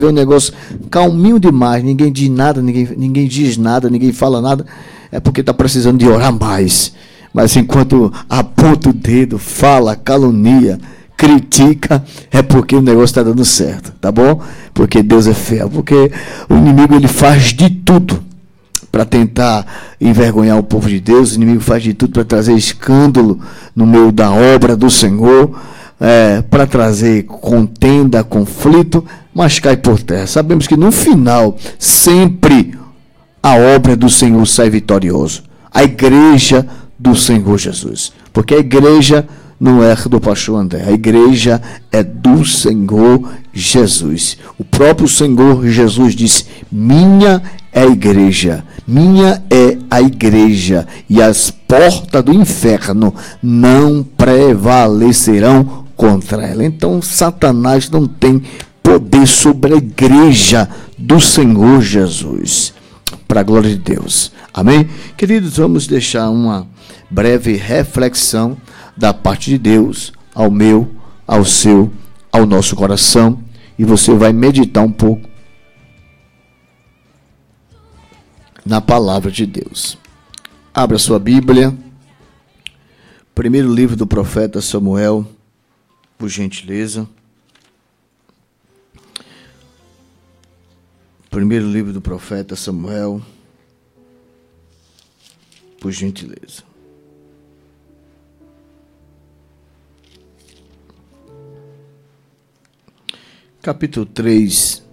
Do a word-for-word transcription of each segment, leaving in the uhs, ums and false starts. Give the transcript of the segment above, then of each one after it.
vê um negócio calminho demais, ninguém diz nada, ninguém, ninguém diz nada, ninguém fala nada, é porque está precisando de orar mais. Mas enquanto aponta o dedo, fala, calunia, critica, é porque o negócio está dando certo, tá bom? Porque Deus é fiel, porque o inimigo ele faz de tudo para tentar envergonhar o povo de Deus, o inimigo faz de tudo para trazer escândalo no meio da obra do Senhor, é, para trazer contenda, conflito, mas cai por terra. Sabemos que no final, sempre a obra do Senhor sai vitorioso. A igreja do Senhor Jesus. Porque a igreja não é do pastor André, a igreja é do Senhor Jesus. O próprio Senhor Jesus disse: minha é a igreja, minha é a igreja, e as portas do inferno não prevalecerão contra ela. Então Satanás não tem poder sobre a igreja do Senhor Jesus, para a glória de Deus. Amém? Queridos, vamos deixar uma breve reflexão da parte de Deus ao meu, ao seu, ao nosso coração, e você vai meditar um pouco na palavra de Deus. Abra sua Bíblia, primeiro livro do profeta Samuel, por gentileza. Primeiro livro do profeta Samuel, por gentileza. Capítulo três.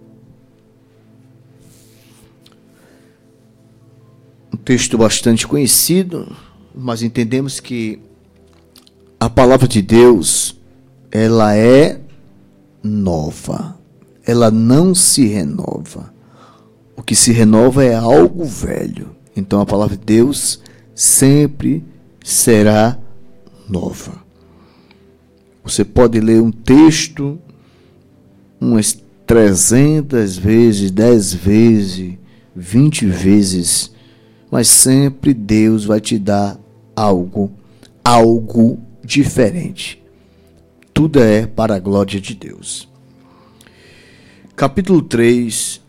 Um texto bastante conhecido, mas entendemos que a palavra de Deus, ela é nova. Ela não se renova. O que se renova é algo velho. Então a palavra de Deus sempre será nova. Você pode ler um texto umas trezentas vezes, dez vezes, vinte vezes, mas sempre Deus vai te dar algo, algo diferente. Tudo é para a glória de Deus. Capítulo três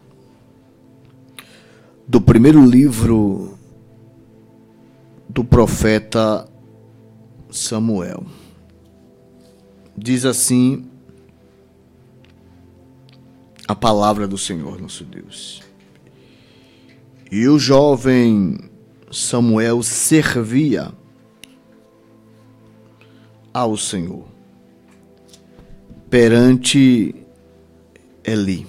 do primeiro livro do profeta Samuel. Diz assim a palavra do Senhor nosso Deus. E o jovem Samuel servia ao Senhor perante Eli.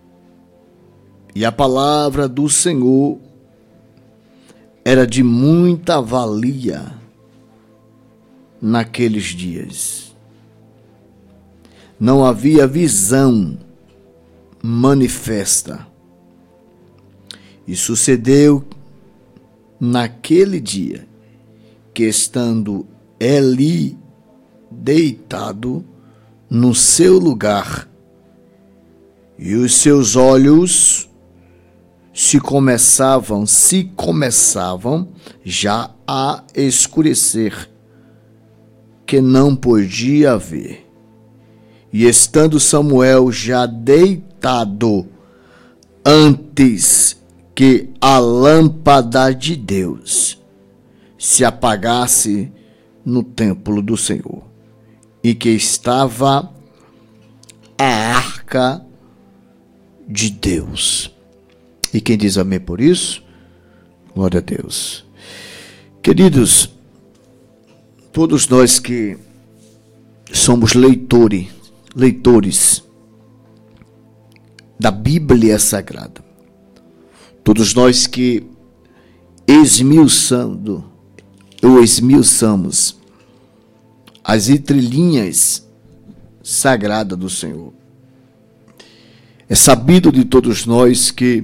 E a palavra do Senhor era de muita valia naqueles dias. Não havia visão manifesta. E sucedeu naquele dia que, estando Eli deitado no seu lugar, e os seus olhos se começavam, se começavam já a escurecer, que não podia ver. E estando Samuel já deitado, antes que a lâmpada de Deus se apagasse no templo do Senhor, e que estava a arca de Deus. E quem diz amém por isso? Glória a Deus. Queridos, todos nós que somos leitores, leitores da Bíblia Sagrada, todos nós que esmiuçando, ou esmiuçamos as entrelinhas sagradas do Senhor, é sabido de todos nós que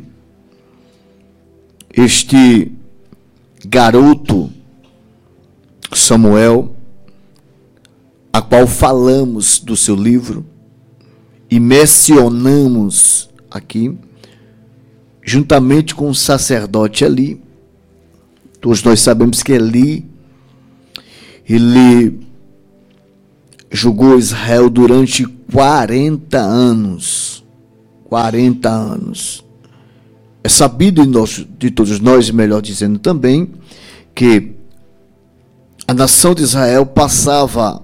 este garoto Samuel, a qual falamos do seu livro e mencionamos aqui, juntamente com o sacerdote Eli, todos nós sabemos que Eli, ele julgou Israel durante quarenta anos. quarenta anos. É sabido de todos nós, melhor dizendo também, que a nação de Israel passava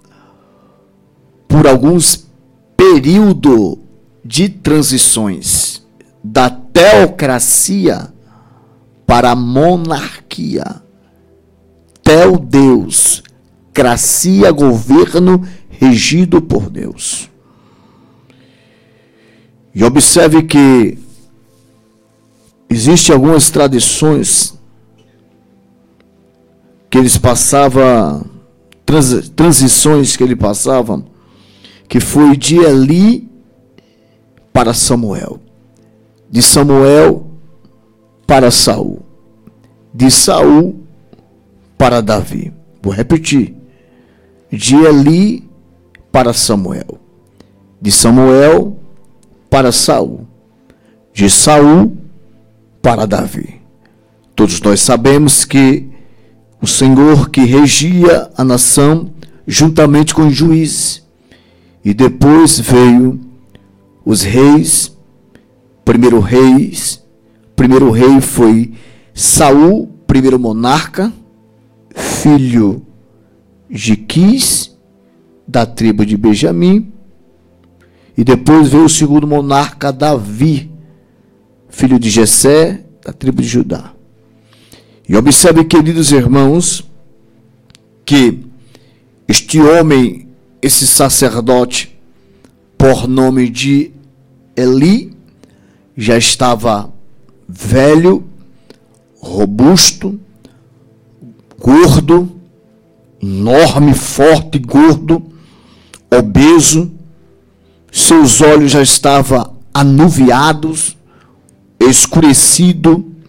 por alguns períodos de transições da teocracia para a monarquia. Teo, Deus, cracia, governo regido por Deus. E observe que existem algumas tradições que eles passavam, trans, transições que ele passava, que foi de Eli para Samuel, de Samuel para Saul, de Saul para Davi. Vou repetir: de Eli para Samuel, de Samuel para Saul, de Saul para Davi. Todos nós sabemos que o Senhor que regia a nação juntamente com os juízes, e depois veio os reis. Primeiro reis, primeiro rei foi Saul, primeiro monarca, filho de Quis, da tribo de Benjamim, e depois veio o segundo monarca, Davi, filho de Jessé, da tribo de Judá. E observe, queridos irmãos, que este homem, esse sacerdote, por nome de Eli, já estava velho, robusto, gordo, enorme, forte, gordo, obeso. Seus olhos já estavam anuviados, escurecido,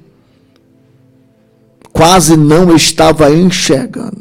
quase não estava enxergando.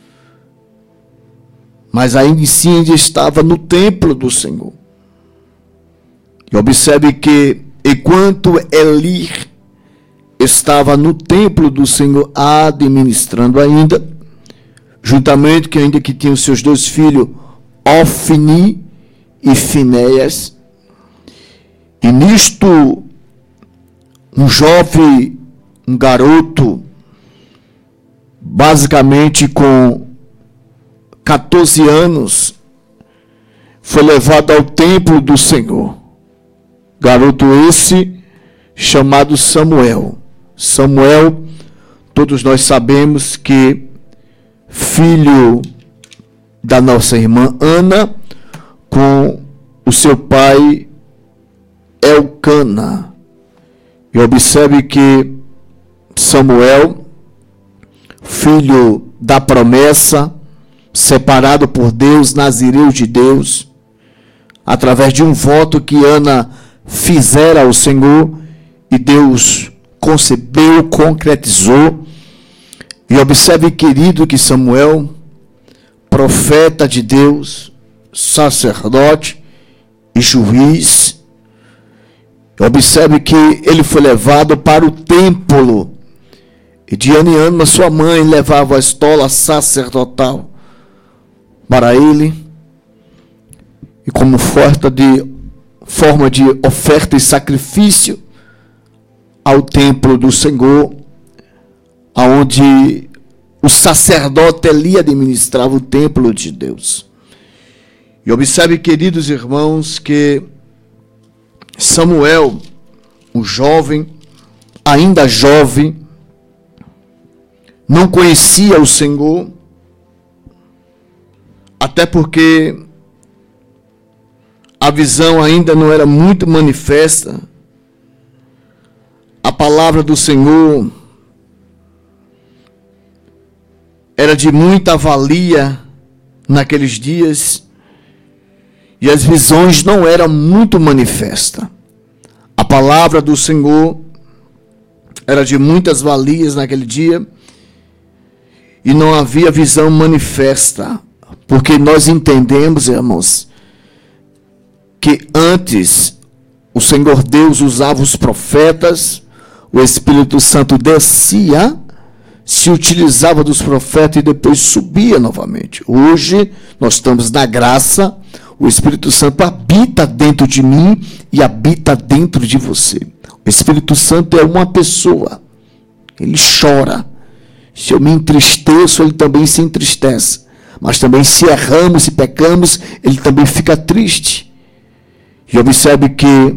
Mas ainda assim ainda estava no templo do Senhor. E observe que enquanto Eli estava no templo do Senhor administrando ainda, juntamente que ainda que tinha os seus dois filhos, Ofni e Finéias, e nisto um jovem, um garoto, basicamente com catorze anos, foi levado ao templo do Senhor. Garoto esse chamado Samuel. Samuel, todos nós sabemos que filho da nossa irmã Ana, com o seu pai Elcana. E observe que Samuel, filho da promessa, separado por Deus, nazireu de Deus, através de um voto que Ana fizera ao Senhor, e Deus concebeu, concretizou. E observe, querido, que Samuel, profeta de Deus, sacerdote e juiz, observe que ele foi levado para o templo, e de ano em ano sua mãe levava a estola sacerdotal para ele, e como forma de, forma de oferta e sacrifício ao templo do Senhor, aonde o sacerdote Eli administrava o templo de Deus. E observe, queridos irmãos, que Samuel, um jovem, ainda jovem, não conhecia o Senhor, até porque a visão ainda não era muito manifesta. A palavra do Senhor era de muita valia naqueles dias, e as visões não eram muito manifestas. A palavra do Senhor era de muitas valias naquele dia, e não havia visão manifesta, porque nós entendemos, irmãos, que antes o Senhor Deus usava os profetas, o Espírito Santo descia, se utilizava dos profetas e depois subia novamente. Hoje nós estamos na graça, O Espírito Santo habita dentro de mim e habita dentro de você. O Espírito Santo é uma pessoa. Ele chora. Se eu me entristeço, ele também se entristece. Mas também se erramos, se pecamos, ele também fica triste. E observe que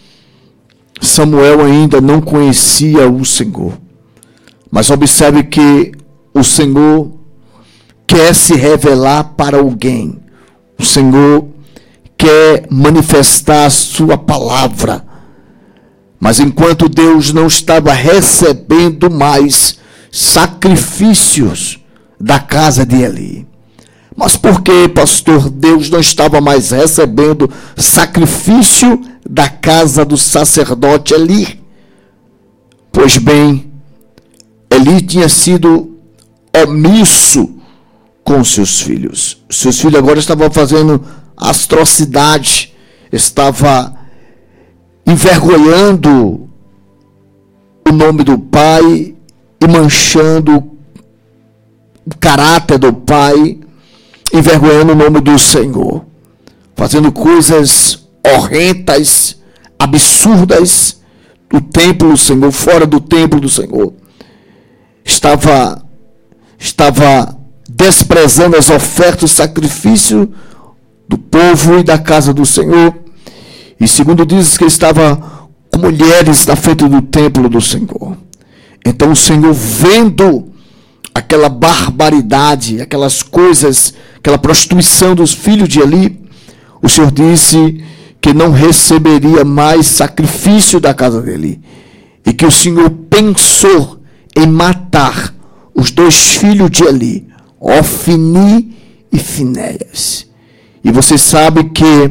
Samuel ainda não conhecia o Senhor. Mas observe que o Senhor quer se revelar para alguém. O Senhor quer manifestar a sua palavra. Mas enquanto Deus não estava recebendo mais sacrifícios da casa de Eli. Mas por que, pastor, Deus não estava mais recebendo sacrifício da casa do sacerdote Eli? Pois bem, Eli tinha sido omisso com seus filhos. Seus filhos agora estavam fazendo atrocidade, estava envergonhando o nome do pai e manchando o caráter do pai, envergonhando o nome do Senhor, fazendo coisas horrendas, absurdas do templo do Senhor, fora do templo do Senhor. Estava, estava desprezando as ofertas e sacrifício do povo e da casa do Senhor. E segundo diz que ele estava com mulheres na frente do templo do Senhor. Então o Senhor, vendo aquela barbaridade, aquelas coisas, aquela prostituição dos filhos de Eli, o Senhor disse que não receberia mais sacrifício da casa dele. E que o Senhor pensou em matar os dois filhos de Eli, Ofni e Finéias. E você sabe que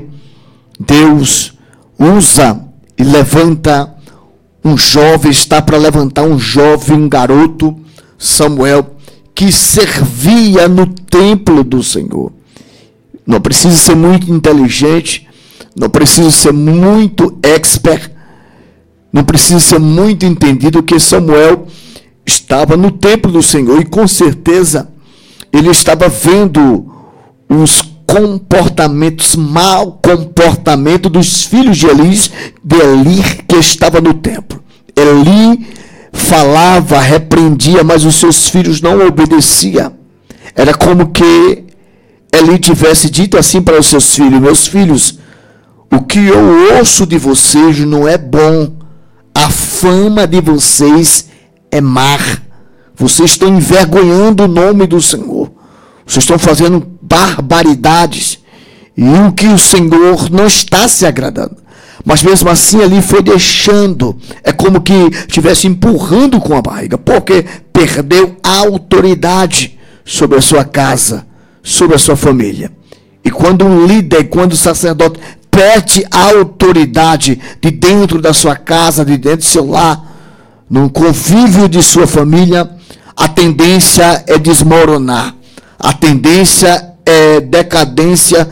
Deus usa e levanta um jovem, está para levantar um jovem, um garoto, Samuel, que servia no templo do Senhor. Não precisa ser muito inteligente, não precisa ser muito expert, não precisa ser muito entendido, que Samuel estava no templo do Senhor e com certeza ele estava vendo os comportamentos, mau comportamento dos filhos de Eli, de Eli que estava no templo. Eli falava, repreendia, mas os seus filhos não obedeciam. Era como que Eli tivesse dito assim para os seus filhos: meus filhos, o que eu ouço de vocês não é bom, a fama de vocês é má, vocês estão envergonhando o nome do Senhor, vocês estão fazendo barbaridades, e o que o Senhor não está se agradando. Mas mesmo assim ali foi deixando, é como que estivesse empurrando com a barriga, porque perdeu a autoridade sobre a sua casa, sobre a sua família. E quando um líder, quando o sacerdote perde a autoridade de dentro da sua casa, de dentro do seu lar, no convívio de sua família, a tendência é desmoronar, a tendência é decadência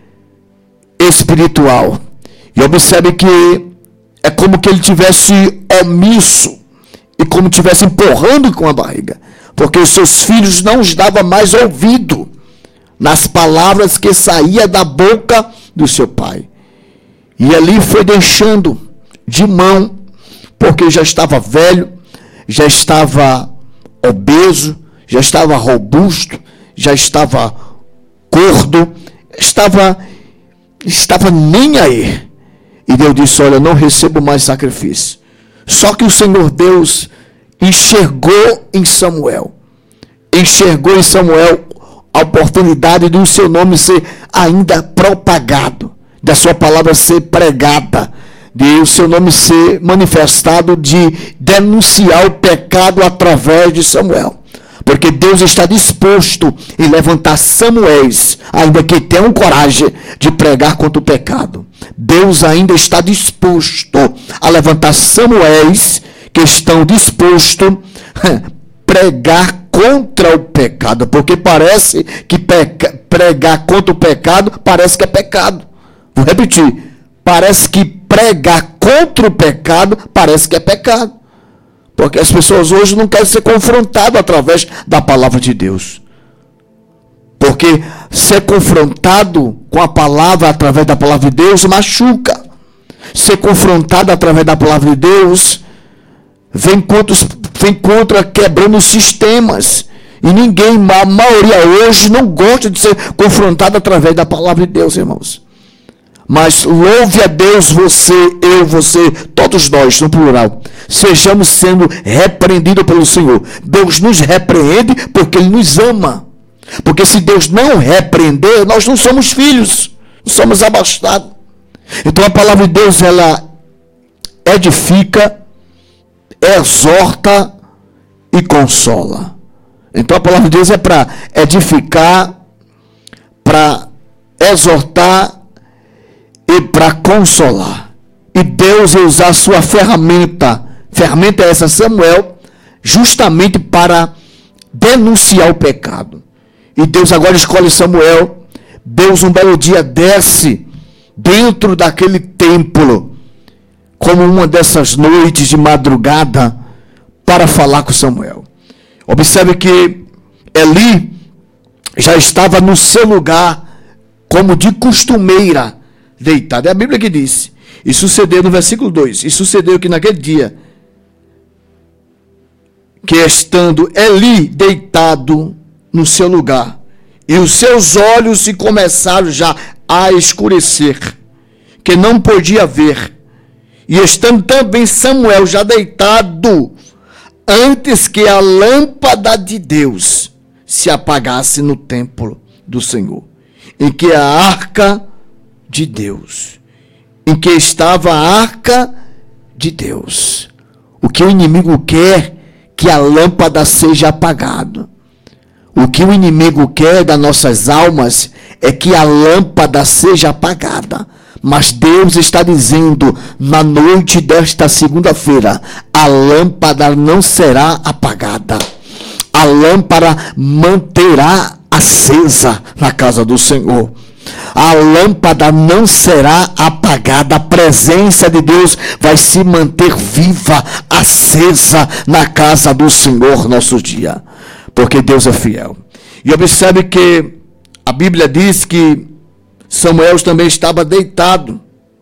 espiritual. E observe que é como que ele tivesse omisso e como tivesse empurrando com a barriga, porque os seus filhos não os davam mais ouvido nas palavras que saía da boca do seu pai. E ali foi deixando de mão, porque já estava velho, já estava obeso, já estava robusto, já estava gordo, estava, estava nem aí. E Deus disse: olha, não recebo mais sacrifício. Só que o Senhor Deus enxergou em Samuel, enxergou em Samuel a oportunidade do seu nome ser ainda propagado, da sua palavra ser pregada, de o seu nome ser manifestado, de denunciar o pecado através de Samuel. Porque Deus está disposto em levantar Samuéis, ainda que tenham coragem de pregar contra o pecado. Deus ainda está disposto a levantar Samuéis que estão dispostos a pregar contra o pecado. Porque parece que peca, pregar contra o pecado parece que é pecado. Vou repetir. Parece que pregar contra o pecado parece que é pecado. Porque as pessoas hoje não querem ser confrontadas através da palavra de Deus. Porque ser confrontado com a palavra, através da palavra de Deus, machuca. Ser confrontado através da palavra de Deus vem contra, vem contra quebrando os sistemas. E ninguém, a maioria hoje, não gosta de ser confrontado através da palavra de Deus, irmãos. Mas louve a Deus, você, eu, você, todos nós, no plural, sejamos sendo repreendidos pelo Senhor. Deus nos repreende porque Ele nos ama. Porque se Deus não repreender, nós não somos filhos, não somos abastados. Então a palavra de Deus, ela edifica, exorta e consola. Então a palavra de Deus é para edificar, para exortar e para consolar. E Deus vai usar a sua ferramenta, ferramenta é essa, Samuel, justamente para denunciar o pecado. E Deus agora escolhe Samuel. Deus um belo dia desce dentro daquele templo, como uma dessas noites de madrugada, para falar com Samuel. Observe que Eli já estava no seu lugar, como de costumeira, deitado. É a Bíblia que diz. E sucedeu no versículo dois. E sucedeu que naquele dia, que estando Eli deitado no seu lugar, e os seus olhos se começaram já a escurecer, que não podia ver, e estando também Samuel já deitado, antes que a lâmpada de Deus se apagasse no templo do Senhor, em que a arca de Deus, em que estava a arca de Deus. O que o inimigo quer, que a lâmpada seja apagada. O que o inimigo quer das nossas almas é que a lâmpada seja apagada. Mas Deus está dizendo, na noite desta segunda-feira, a lâmpada não será apagada. A lâmpada manterá acesa na casa do Senhor. A lâmpada não será apagada. A presença de Deus vai se manter viva, acesa na casa do Senhor nosso dia. Porque Deus é fiel. E observe que a Bíblia diz que Samuel também estava deitado.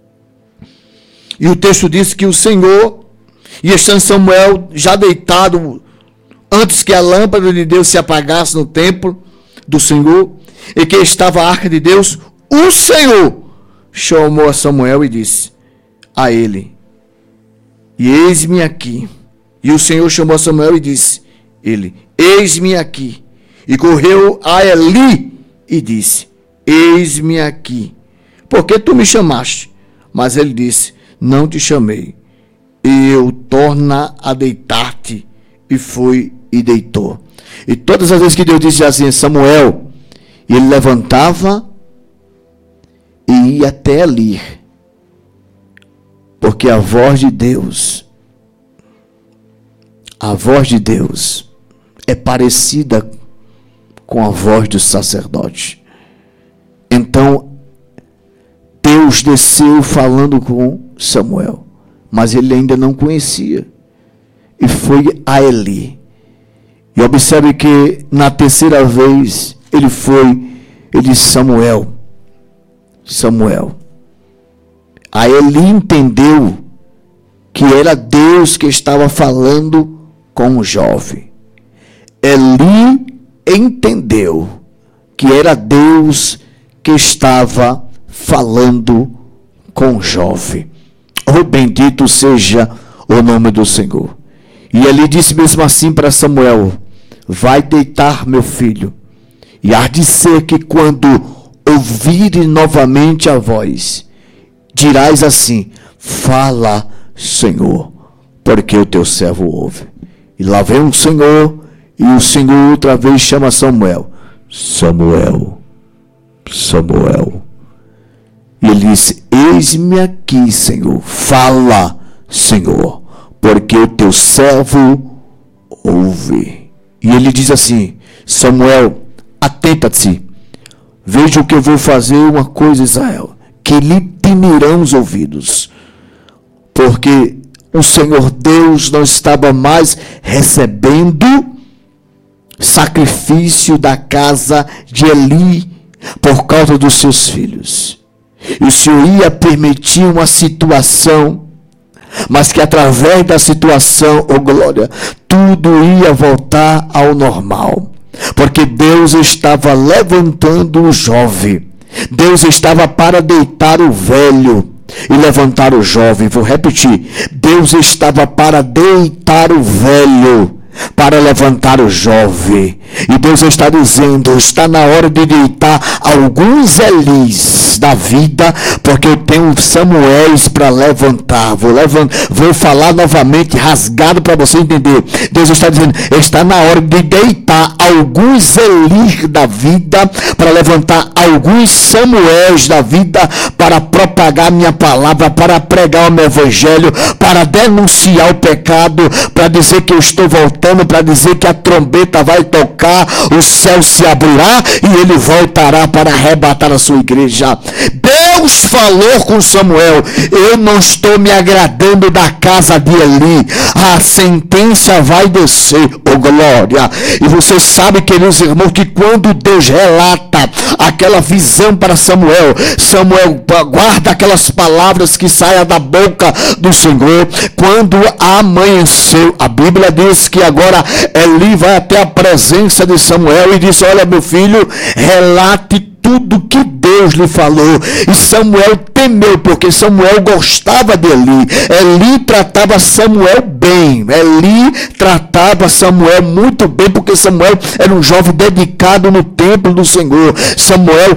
E o texto diz que o Senhor, e estando Samuel já deitado, antes que a lâmpada de Deus se apagasse no templo do Senhor, e que estava a arca de Deus, o Senhor chamou a Samuel e disse a ele, e eis-me aqui. E o Senhor chamou a Samuel e disse, ele, eis-me aqui. E correu a Eli e disse, eis-me aqui, porque tu me chamaste? Mas ele disse, não te chamei. E eu torna a deitar-te. E foi e deitou. E todas as vezes que Deus disse assim, Samuel, ele levantava e ia até ali, porque a voz de Deus, a voz de Deus é parecida com a voz do sacerdote. Então, Deus desceu falando com Samuel, mas ele ainda não conhecia. E foi a Eli. E observe que na terceira vez ele foi, ele disse, Samuel, Samuel. A Eli entendeu que era Deus que estava falando com o jovem. Eli entendeu que era Deus que estava falando com o jovem. Oh, bendito seja o nome do Senhor. E ele disse mesmo assim para Samuel, vai deitar, meu filho, e há de ser que quando ouvires novamente a voz, dirás assim, fala, Senhor, porque o teu servo ouve. E lá vem o Senhor, e o Senhor outra vez chama Samuel, Samuel, Samuel. E ele disse, eis-me aqui, Senhor, fala, Senhor, porque o teu servo ouve. E ele diz assim, Samuel, atenta-te, veja o que eu vou fazer uma coisa, Israel, que lhe temerão os ouvidos, porque o Senhor Deus não estava mais recebendo sacrifício da casa de Eli por causa dos seus filhos. E o Senhor ia permitir uma situação, mas que através da situação, oh glória, tudo ia voltar ao normal. Porque Deus estava levantando o jovem. Deus estava para deitar o velho e levantar o jovem. Vou repetir. Deus estava para deitar o velho, para levantar o jovem. E Deus está dizendo, está na hora de deitar alguns Elis da vida, porque eu tenho Samuéis para levantar. Vou, levant, vou falar novamente, rasgado para você entender. Deus está dizendo, está na hora de deitar alguns Elis da vida, para levantar alguns Samuéis da vida, para propagar minha palavra, para pregar o meu evangelho, para denunciar o pecado, para dizer que eu estou voltando, para dizer que a trombeta vai tocar, o céu se abrirá e ele voltará para arrebatar a sua igreja. Deus falou com Samuel, eu não estou me agradando da casa de Eli, a sentença vai descer, oh glória. E você sabe, queridos irmãos, que quando Deus relata aquela visão para Samuel, Samuel guarda aquelas palavras que saem da boca do Senhor. Quando amanheceu, a Bíblia diz que agora Eli vai até a presença de Samuel e diz, olha meu filho, relate tudo que Deus lhe falou. E Samuel temeu, porque Samuel gostava de Eli. Eli tratava Samuel bem. Eli tratava Samuel muito bem, porque Samuel era um jovem dedicado no templo do Senhor. Samuel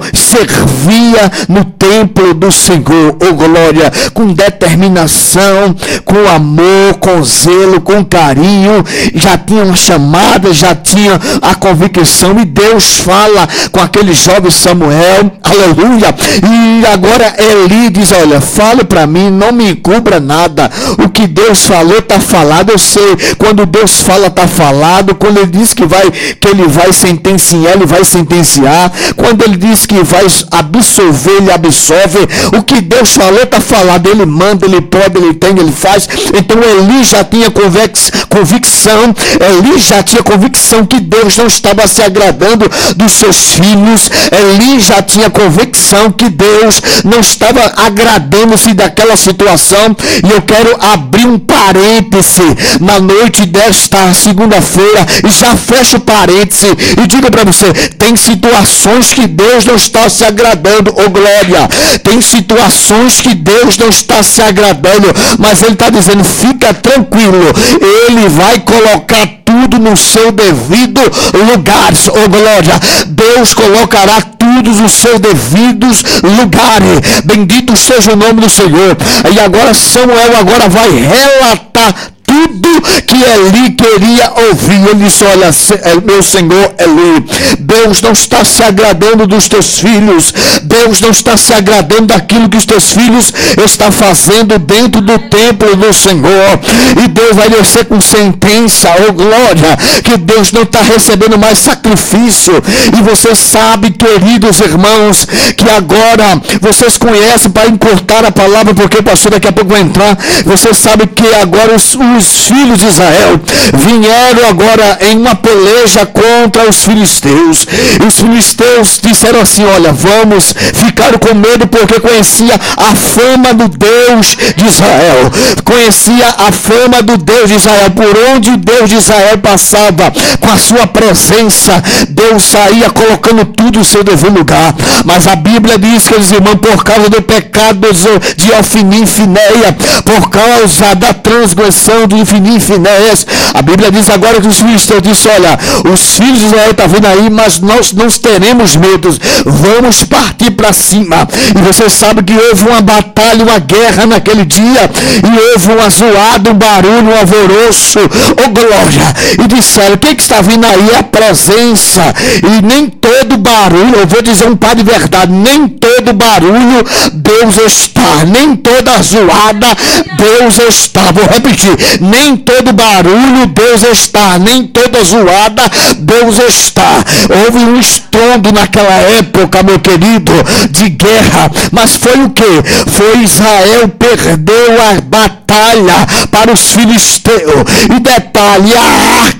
servia no templo do Senhor, oh glória, com determinação, com amor, com zelo, com carinho. Já tinha uma chamada, já tinha a convicção, e Deus fala com aquele jovem Samuel, aleluia. E agora Eli diz, olha, fale para mim, não me encubra nada, o que Deus falou está falado, eu sei, quando Deus fala está falado, quando ele diz que vai, que ele vai sentenciar, ele vai sentenciar, quando ele diz que vai absolver, ele absolve, o que Deus falou está falado, ele manda, ele pode, ele tem, ele faz. Então Eli já tinha convex, convicção, Eli já tinha convicção que Deus não estava se agradando dos seus filhos, Eli já tinha convicção que Deus não estava agradando-se daquela situação. E eu quero abrir um parêntese na noite desta segunda-feira, e já fecho o parêntese e digo para você, tem situações que Deus não está se agradando, oh glória, tem situações que Deus não está se agradando, mas ele está dizendo, fica tranquilo, ele vai colocar tudo no seu devido lugar, oh glória, Deus colocará todos os seus devidos lugares, bendito seja o nome do Senhor. E agora Samuel agora vai relatar tudo que Eli queria ouvir. Ele disse, olha, meu Senhor Eli, Deus não está se agradando dos teus filhos, Deus não está se agradando daquilo que os teus filhos estão fazendo dentro do templo do Senhor, e Deus vai descer com sentença, oh glória, que Deus não está recebendo mais sacrifício. E você sabe, queridos irmãos, que agora vocês conhecem, para encurtar a palavra, porque o pastor daqui a pouco vai entrar, você sabe que agora os, os filhos de Israel vieram agora em uma peleja contra os filisteus, e os filisteus disseram assim, olha, vamos, ficaram com medo, porque conhecia a fama do Deus de Israel, conhecia a fama do Deus de Israel, por onde o Deus de Israel passava, com a sua presença, Deus saía colocando tudo no seu devido lugar. Mas a Bíblia diz, que os irmãos, por causa do pecado de Ofni e Finéia, por causa da transgressão de Ofni e Finéias, a Bíblia diz agora que os filisteus disse, olha, os filhos de Israel estão vindo aí, mas nós não teremos medo, vamos partir para cima. E você sabe que houve uma batalha, uma guerra naquele dia, e houve uma zoada, um barulho, um alvoroço, oh glória, e disseram, o que, que está vindo aí? A presença. E nem todo barulho, eu vou dizer um par de verdade, nem todo barulho Deus está, nem toda zoada Deus está, vou repetir, nem todo barulho Deus está, nem toda zoada Deus está. Houve um estrondo naquela época, meu querido, de guerra, mas foi o que? Foi Israel perdeu a batalha para os filisteus. E detalhe, a arca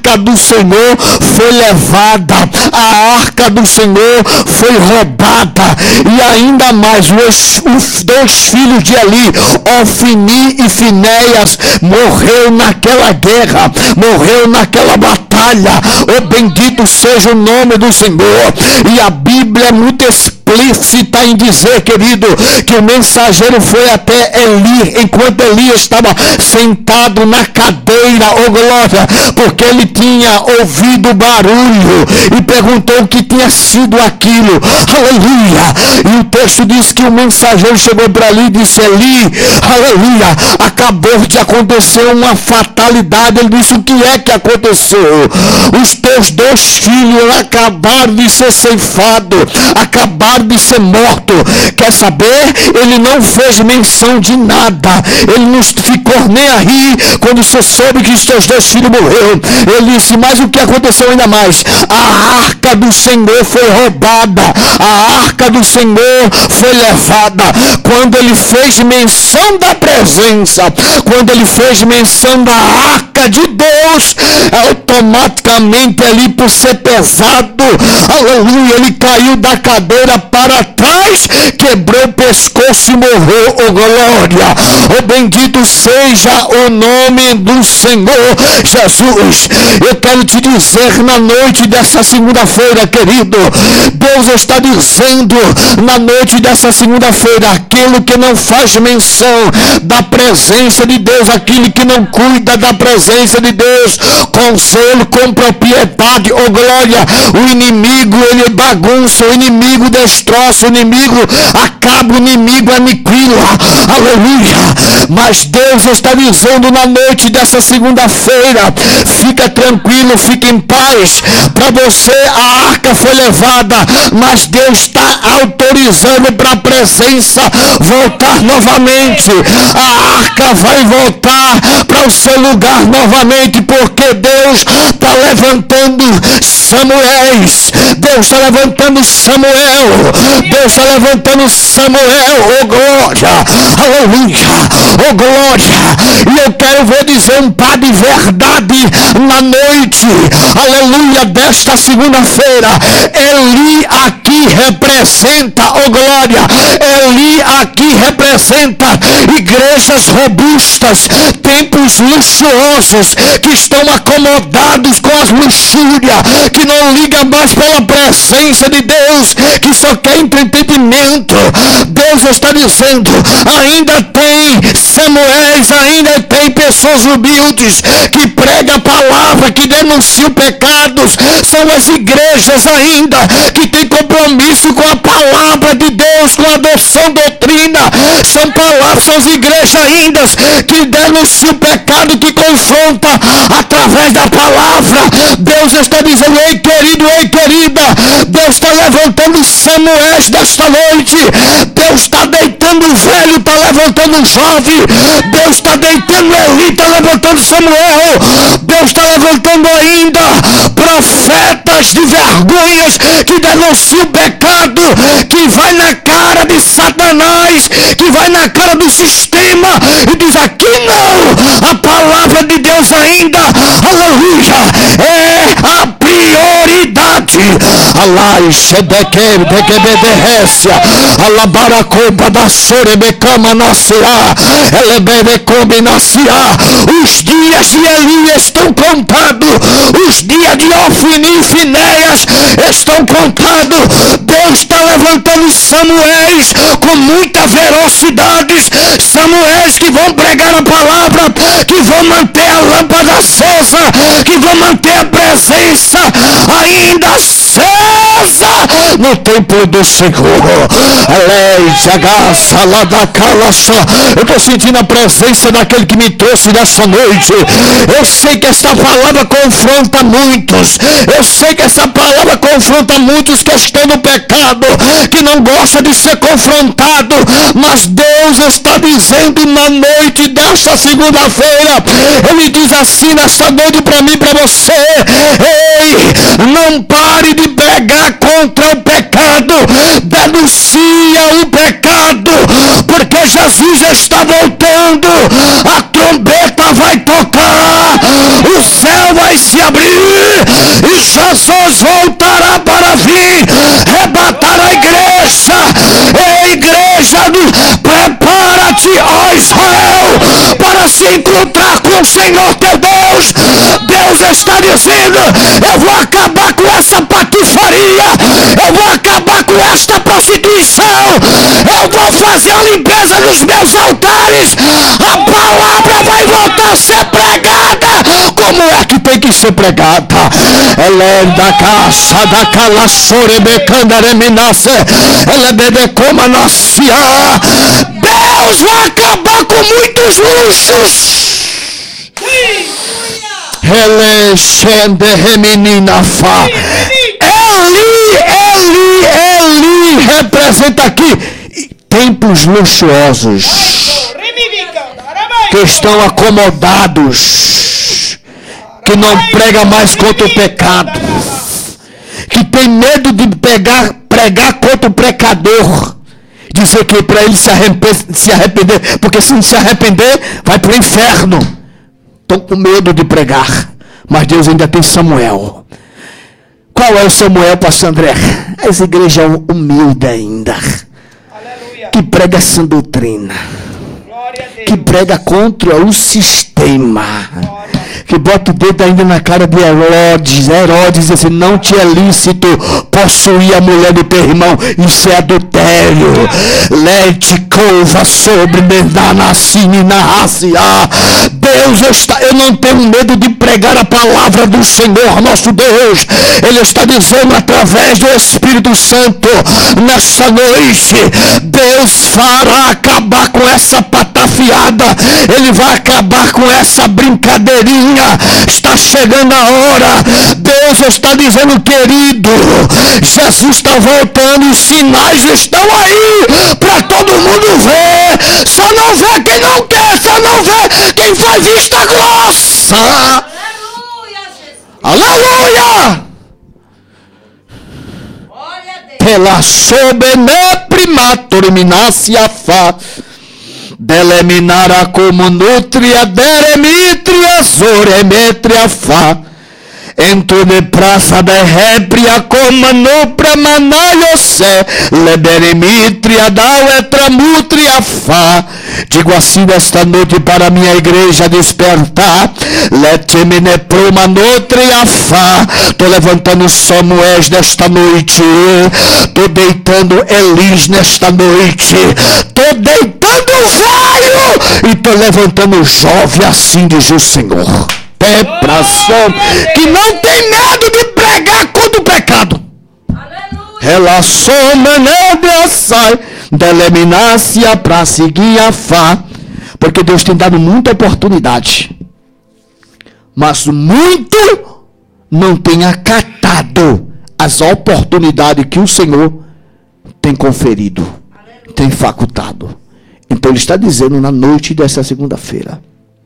arca do Senhor foi levada, a arca do Senhor foi roubada, e ainda mais os, os dois filhos de Eli, Ofni e Finéias, morreu naquela guerra, morreu naquela batalha. Oh, bendito seja o nome do Senhor. E a Bíblia é muito explícita em dizer, querido, que o mensageiro foi até Eli, enquanto Eli estava sentado na cadeira, oh glória, porque ele tinha ouvido barulho e perguntou o que tinha sido aquilo, aleluia. E o texto diz que o mensageiro chegou para ali e disse: Eli, aleluia, acabou de acontecer uma fatalidade. Ele disse: o que é que aconteceu? Os teus dois filhos acabaram de ser ceifados, acabaram de ser mortos. Quer saber? Ele não fez menção de nada, ele não ficou nem aí quando você soube que os teus dois filhos morreram. Ele disse: mas o que aconteceu ainda mais? A arca do Senhor foi roubada, a arca do Senhor foi levada. Quando ele fez menção da presença, quando ele fez menção da arca de Deus, automaticamente ali, por ser pesado, aleluia, ele caiu da cadeira para trás, quebrou o pescoço e morreu. Oh glória, oh bendito seja o nome do Senhor Jesus. Eu quero te dizer na noite dessa segunda-feira, querido, Deus está dizendo na noite dessa segunda-feira: aquilo que não faz menção da presença de Deus, aquele que não cuida da presença de Deus com zelo, com propriedade, oh glória, o inimigo ele bagunça, o inimigo destroça, o inimigo acaba, o inimigo aniquila, aleluia. Mas Deus está dizendo na noite dessa segunda-feira: fica tranquilo, fica em paz. Para você a arca foi levada, mas Deus está autorizando para a presença voltar novamente. A arca vai voltar para o seu lugar novamente, porque Deus está levantando Samuéis, Deus está levantando Samuel, Deus está levantando Samuel, oh glória, aleluia, oh glória. E eu quero ver dizer um par de verdade na noite, aleluia, desta segunda-feira. Eli aqui representa, oh glória, Eli aqui representa igrejas robustas, templos luxuosos, que estão acomodados com as luxúrias, que não ligam mais pela presença de Deus, que só quer entretenimento. Deus está dizendo: ainda tem Samuéis, ainda tem pessoas humildes que pregam a palavra, que denunciam pecados. São as igrejas ainda que têm compromisso com a palavra de Deus, com a adoção doutrina. São palavras, são as igrejas ainda que denunciam o pecado, que confronta através da palavra. Deus está dizendo: ei querido, ei querida, Deus está levantando Samuéis desta noite. Deus está deitando o velho, está levantando o jovem. Deus está deitando Eli, está levantando Samuel. Deus está levantando ainda profetas de vergonhas, que denunciam o pecado, que vai na cara de Satanás, que vai na cara do sistema e diz: aqui não. A palavra de Deus ainda, aleluia, é a prioridade. Alaixe deque deque beberrécia, alabaracoba da sorebecama nascerá, eleberecome nascerá. Os dias de Eli estão contados, os dias de Ofni e Finéias estão contados. Deus está levantando Samuéis com muita velocidade, Samuéis que vão pregar a palavra, que vão manter a lâmpada acesa, que vão manter a presença ainda acesa no templo do Senhor. Eu estou sentindo a presença daquele que me trouxe nessa noite. Eu sei que esta palavra confronta muitos, eu sei que essa palavra confronta muitos que estão no pecado, que não gosta de ser confrontado, mas Deus está dizendo na noite desta segunda-feira, Ele diz assim nesta noite para mim e para você: ei, não pare de pregar contra o pecado, denuncia o pecado, porque Jesus está voltando, a trombeta vai tocar, o céu vai se abrir e Jesus voltará para vir arrebatar a igreja. Ei, igreja, prepara-te, ó Israel, para se encontrar com o Senhor teu Deus. Deus está dizendo: eu vou acabar com essa patifaria, eu vou acabar com esta prostituição, eu vou fazer a limpeza dos meus altares, a palavra vai voltar a ser pregada como é que tem que ser pregada. Ela é da caça da calaçore becanda reminace, ela é bedecoma nascia. Deus vai acabar com muitos luxos. Ele xende remenina fa. Eli, Eli, Eli representa aqui templos luxuosos que estão acomodados, que não prega mais contra o pecado, que tem medo de pegar, pregar contra o pecador, dizer que para ele se arrepender, se arrepender, porque se não se arrepender vai para o inferno. Estão com medo de pregar, mas Deus ainda tem Samuel. Qual é o Samuel, pastor André? Essa igreja é humilde ainda. Aleluia. Que prega essa doutrina, que prega contra o sistema, que bota o dedo ainda na cara de Herodes. Herodes diz assim: não te é lícito possuir a mulher do teu irmão, isso é adultério. Lete couva sobre Mendanacine na raça. Deus está, eu não tenho medo de pregar a palavra do Senhor nosso Deus. Ele está dizendo através do Espírito Santo nesta noite: Deus fará acabar com essa patafiada, Ele vai acabar com essa brincadeirinha. Está chegando a hora. Deus está dizendo: querido, Jesus está voltando, os sinais estão aí para todo mundo ver. Só não vê quem não quer, só não vê quem faz vista grossa. Aleluia! Pela sobene primatur minacia fa, deleminara como nutria deremitria zoremetria fa, entro de praça de répria como nupra manaiose, leberemitria dau etramutria fa. Digo assim nesta noite para minha igreja despertar: letemine pruma nutria fa. Estou levantando Samués nesta noite, estou deitando Elis nesta noite, estou deitando o velho e estou levantando o jovem, assim diz o Senhor. Depressão, que não tem medo de pregar contra o pecado. Relação menebra sai deleminácia para seguir a fá, porque Deus tem dado muita oportunidade, mas muito não tem acatado as oportunidades que o Senhor tem conferido, tem facultado. Então Ele está dizendo na noite dessa segunda-feira: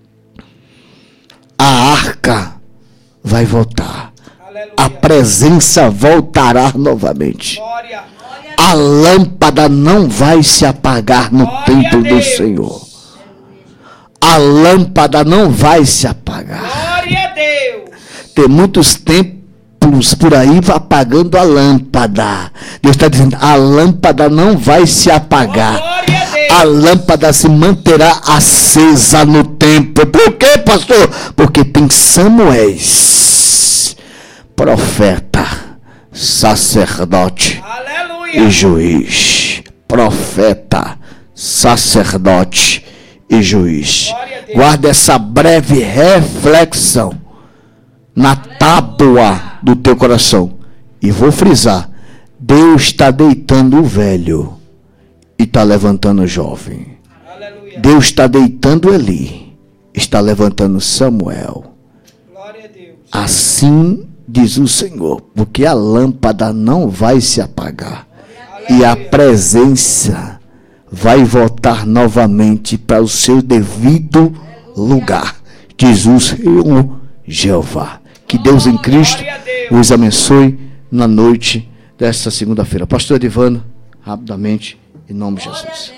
a arca vai voltar. Aleluia. A presença voltará novamente. Glória. A lâmpada não vai se apagar no Glória templo do Senhor. A lâmpada não vai se apagar. Glória a Deus. Tem muitos templos por aí apagando a lâmpada. Deus está dizendo: a lâmpada não vai se apagar. Glória a Deus. A lâmpada se manterá acesa no templo. Por quê, pastor? Porque tem Samuéis, profeta, sacerdote, aleluia, e juiz. Profeta, sacerdote e juiz. Guarda essa breve reflexão na tábua do teu coração. E vou frisar: Deus está deitando o velho e está levantando o jovem. Aleluia. Deus está deitando Eli, está levantando Samuel. Glória a Deus. Assim diz o Senhor, porque a lâmpada não vai se apagar. Aleluia. E a presença vai voltar novamente para o seu devido lugar, diz o Senhor Jeová. Que Deus em Cristo os abençoe na noite desta segunda-feira. Pastor Edivano, rapidamente, em nome de Jesus.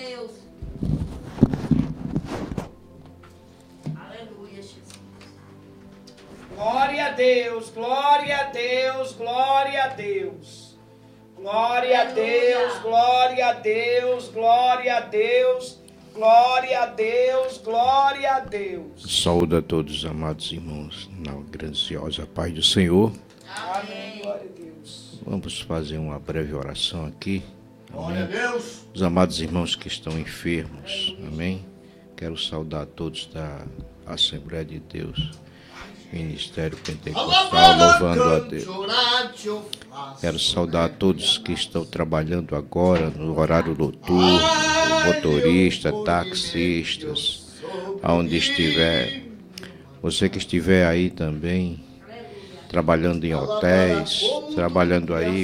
Aleluia, Jesus. Glória a Deus, glória a Deus, glória a Deus. Glória a Deus, glória a Deus, glória a Deus, glória a Deus, glória a Deus. Saúde a todos, amados irmãos, na grandiosa paz do Senhor. Amém, glória a Deus. Vamos fazer uma breve oração aqui. Glória a Deus. Os amados irmãos que estão enfermos, amém? Quero saudar todos da Assembleia de Deus, Ministério Pentecostal, louvando a Deus. Quero saudar todos que estão trabalhando agora no horário noturno, motorista, taxistas, aonde estiver. Você que estiver aí também, trabalhando em hotéis, trabalhando aí,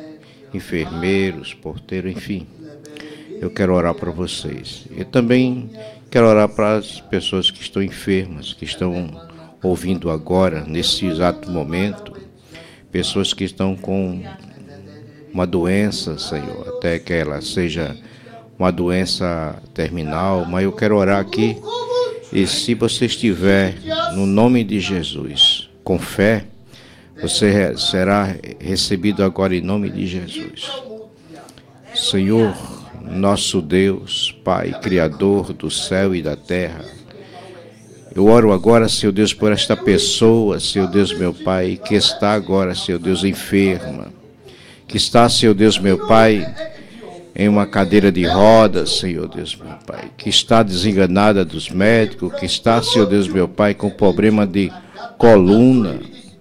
enfermeiros, porteiros, enfim. Eu quero orar para vocês. Eu também quero orar para as pessoas que estão enfermas, que estão ouvindo agora, nesse exato momento, pessoas que estão com uma doença, Senhor, até que ela seja uma doença terminal, mas eu quero orar aqui, e se você estiver no nome de Jesus, com fé, você será recebido agora em nome de Jesus. Senhor, nosso Deus, Pai, Criador do céu e da terra, eu oro agora, Senhor Deus, por esta pessoa, Senhor Deus, meu Pai, que está agora, Senhor Deus, enferma, que está, Senhor Deus, meu Pai, em uma cadeira de rodas, Senhor Deus, meu Pai, que está desenganada dos médicos, que está, Senhor Deus, meu Pai, com problema de coluna.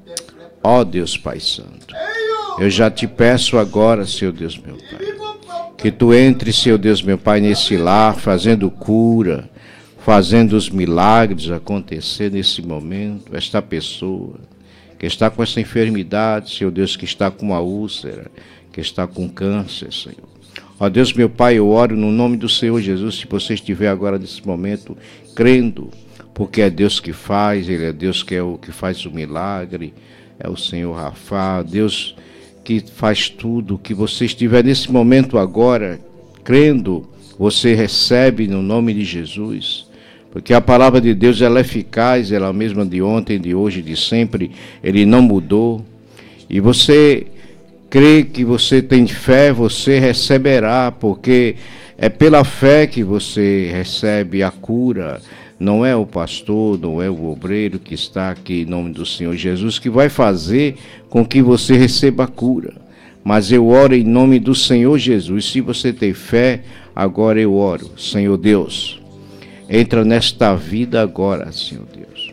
Ó Deus, Pai Santo, eu já te peço agora, Senhor Deus, meu Pai, que tu entre, Senhor Deus, meu Pai, nesse lar, fazendo cura, fazendo os milagres acontecer nesse momento. Esta pessoa que está com essa enfermidade, Senhor Deus, que está com uma úlcera, que está com câncer, Senhor. Ó Deus, meu Pai, eu oro no nome do Senhor Jesus, se você estiver agora nesse momento crendo, porque é Deus que faz, Ele é Deus que é o que faz o milagre, é o Senhor Rafa, Deus que faz tudo, que você estiver nesse momento agora crendo, você recebe no nome de Jesus. Porque a palavra de Deus ela é eficaz, ela é a mesma de ontem, de hoje, de sempre, Ele não mudou. E você crê que você tem fé, você receberá, porque é pela fé que você recebe a cura. Não é o pastor, não é o obreiro que está aqui em nome do Senhor Jesus que vai fazer com que você receba a cura. Mas eu oro em nome do Senhor Jesus. Se você tem fé, agora eu oro. Senhor Deus, entra nesta vida agora, Senhor Deus.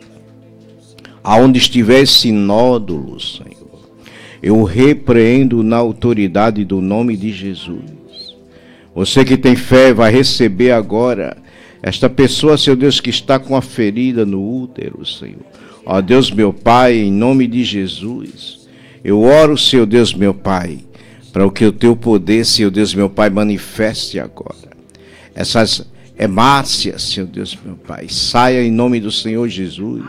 Aonde estiver esse nódulo, Senhor, eu repreendo na autoridade do nome de Jesus. Você que tem fé vai receber agora esta pessoa, Senhor Deus, que está com a ferida no útero, Senhor. Ó Deus, meu Pai, em nome de Jesus, eu oro, Senhor Deus, meu Pai, para que o teu poder, Senhor Deus, meu Pai, manifeste agora. Essas hemácias, Senhor Deus, meu Pai, saia em nome do Senhor Jesus.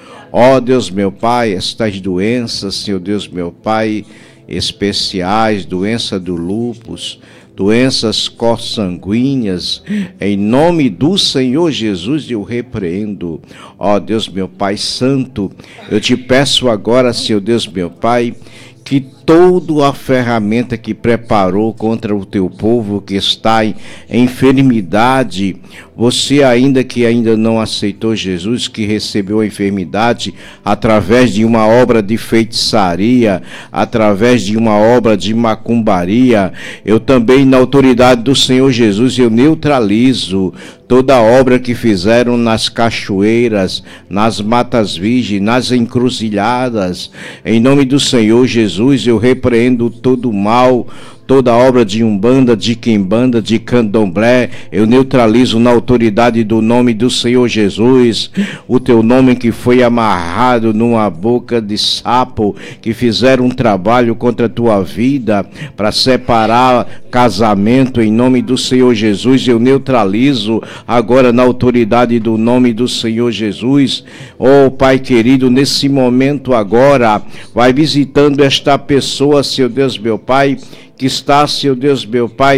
Ó Deus, meu Pai, estas doenças, Senhor Deus, meu Pai, especiais, doença do lúpus, doenças consanguíneas, em nome do Senhor Jesus eu repreendo. Ó Deus, meu Pai Santo, eu te peço agora, Senhor Deus, meu Pai, que toda a ferramenta que preparou contra o teu povo que está em enfermidade, você ainda que ainda não aceitou Jesus, que recebeu a enfermidade através de uma obra de feitiçaria, através de uma obra de macumbaria, eu também, na autoridade do Senhor Jesus, eu neutralizo toda a obra que fizeram nas cachoeiras, nas matas virgens, nas encruzilhadas. Em nome do Senhor Jesus, eu repreendo todo o mal, toda obra de umbanda, de quimbanda, de candomblé, eu neutralizo na autoridade do nome do Senhor Jesus, o teu nome que foi amarrado numa boca de sapo, que fizeram um trabalho contra a tua vida, para separar casamento, em nome do Senhor Jesus, eu neutralizo agora na autoridade do nome do Senhor Jesus. Oh Pai querido, nesse momento agora, vai visitando esta pessoa, Senhor Deus meu Pai, que está, Senhor Deus, meu Pai,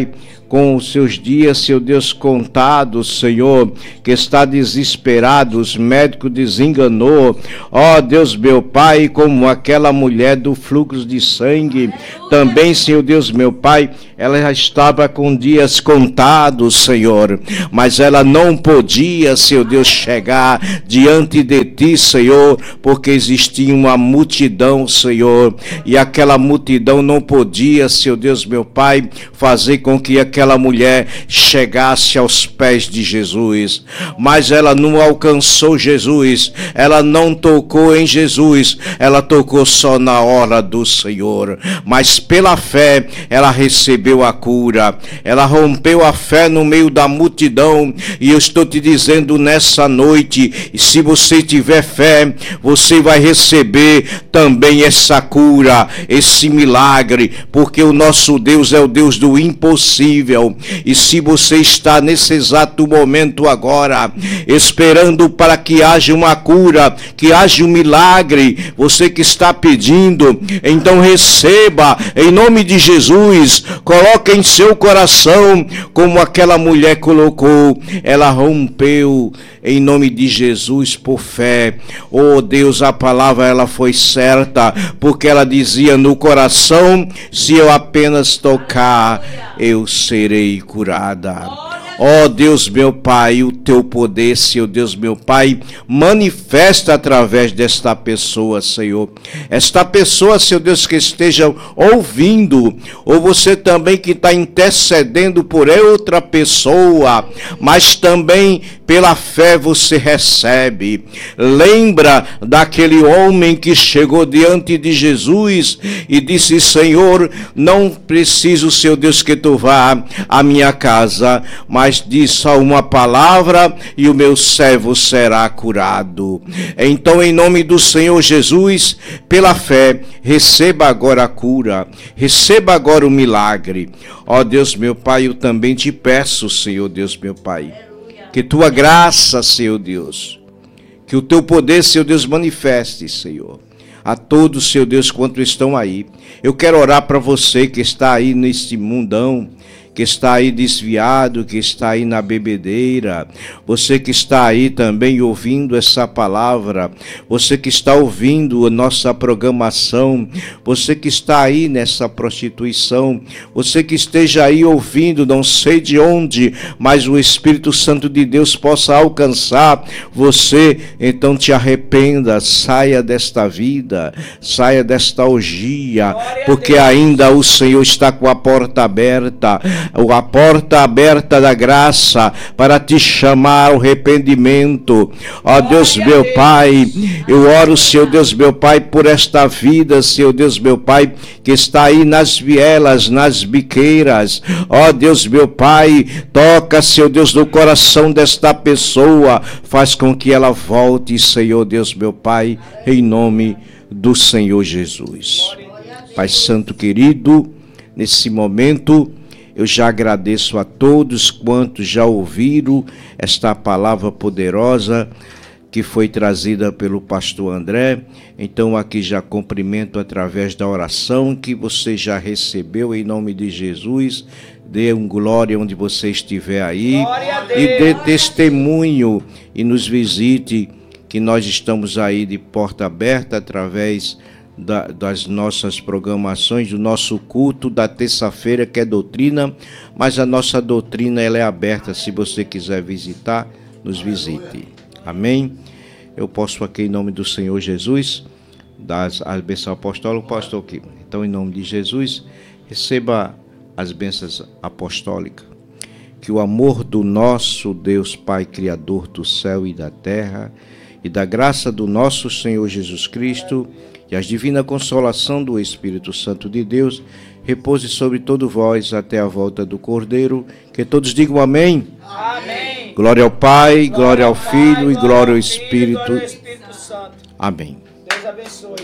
com os seus dias, seu Deus, contados, Senhor, que está desesperado, os médicos desenganou, ó Deus meu Pai, como aquela mulher do fluxo de sangue, também, Senhor Deus meu Pai, ela já estava com dias contados, Senhor, mas ela não podia, Senhor Deus, chegar diante de Ti, Senhor, porque existia uma multidão, Senhor, e aquela multidão não podia, Senhor Deus meu Pai, fazer com que aquela mulher chegasse aos pés de Jesus, mas ela não alcançou Jesus, ela não tocou em Jesus, ela tocou só na hora do Senhor, mas pela fé ela recebeu a cura, ela rompeu a fé no meio da multidão, e eu estou te dizendo nessa noite, se você tiver fé, você vai receber também essa cura, esse milagre, porque o nosso Deus é o Deus do impossível, e se você está nesse exato momento agora, esperando para que haja uma cura, que haja um milagre, você que está pedindo, então receba, em nome de Jesus, coloque em seu coração, como aquela mulher colocou, ela rompeu, em nome de Jesus, por fé. Oh Deus, a palavra ela foi certa, porque ela dizia no coração, se eu apenas tocar, eu serei curada. Ó oh, Deus meu Pai, o teu poder, Senhor Deus meu Pai, manifesta através desta pessoa, Senhor. Esta pessoa, Senhor Deus, que esteja ouvindo, ou você também que está intercedendo por outra pessoa, mas também pela fé você recebe. Lembra daquele homem que chegou diante de Jesus e disse, Senhor, não preciso, Senhor Deus, que tu vá à minha casa, mas diz só uma palavra e o meu servo será curado. Então, em nome do Senhor Jesus, pela fé, receba agora a cura, receba agora o milagre. Ó Deus meu Pai, eu também te peço, Senhor Deus meu Pai, que tua graça, Senhor Deus, que o teu poder, Senhor Deus, manifeste, Senhor, a todos, Senhor Deus, quanto estão aí. Eu quero orar para você que está aí neste mundão, que está aí desviado, que está aí na bebedeira, você que está aí também ouvindo essa palavra, você que está ouvindo a nossa programação, você que está aí nessa prostituição, você que esteja aí ouvindo, não sei de onde, mas o Espírito Santo de Deus possa alcançar você, então te arrependa, saia desta vida, saia desta orgia, porque ainda o Senhor está com a porta aberta, a porta aberta da graça para te chamar ao arrependimento. Ó Deus meu Pai, eu oro, Senhor Deus meu Pai, por esta vida, Senhor Deus meu Pai, que está aí nas vielas, nas biqueiras. Ó Deus meu Pai, toca, Senhor Deus, no coração desta pessoa, faz com que ela volte, Senhor Deus meu Pai, em nome do Senhor Jesus. Pai Santo querido, nesse momento eu já agradeço a todos quantos já ouviram esta palavra poderosa que foi trazida pelo pastor André. Então aqui já cumprimento através da oração que você já recebeu em nome de Jesus. Dê um glória onde você estiver aí e dê testemunho e nos visite, que nós estamos aí de porta aberta através Da, das nossas programações, do nosso culto da terça-feira, que é doutrina, mas a nossa doutrina ela é aberta, se você quiser visitar, nos visite. Amém? Eu posso aqui em nome do Senhor Jesus, das as bênçãos apostólicas, pastor aqui. Então, em nome de Jesus, receba as bênçãos apostólicas. Que o amor do nosso Deus Pai, Criador do céu e da terra, e da graça do nosso Senhor Jesus Cristo, e a divina consolação do Espírito Santo de Deus repouse sobre todo vós até a volta do Cordeiro. Que todos digam amém. Amém. Glória ao Pai, glória, glória ao Pai, Filho glória e glória ao ao Espírito. Filho, glória ao Espírito Santo. Amém. Deus abençoe.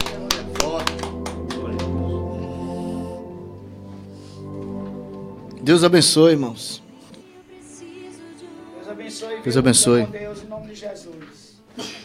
Deus abençoe, irmãos. Deus abençoe. Deus abençoe. Deus, em nome de Jesus.